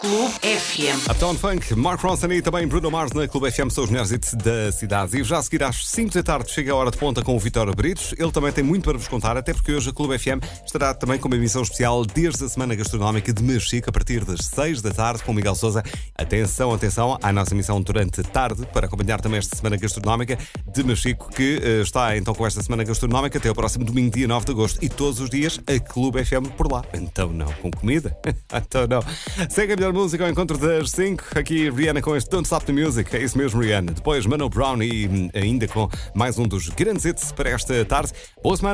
Clube FM. Uptown Funk, Mark Ronson e também Bruno Mars na Clube FM são os melhores hits da cidade. E já a seguir às 5 da tarde chega a hora de ponta com o Vitório Britos. Ele também tem muito para vos contar, até porque hoje a Clube FM estará também com uma emissão especial desde a Semana Gastronómica de Mexico a partir das 6 da tarde com o Miguel Sousa. Atenção, atenção à nossa emissão durante a tarde para acompanhar também esta Semana Gastronómica de Mexico, que está então com esta Semana Gastronómica até o próximo domingo, dia 9 de agosto. E todos os dias a Clube FM por lá. Então não, com comida? Então não. Segue a melhor música ao encontro das 5. Aqui Rihanna com este Don't Stop the Music. É isso mesmo, Rihanna. Depois Mano Brown e ainda com mais um dos grandes hits para esta tarde. Boa semana.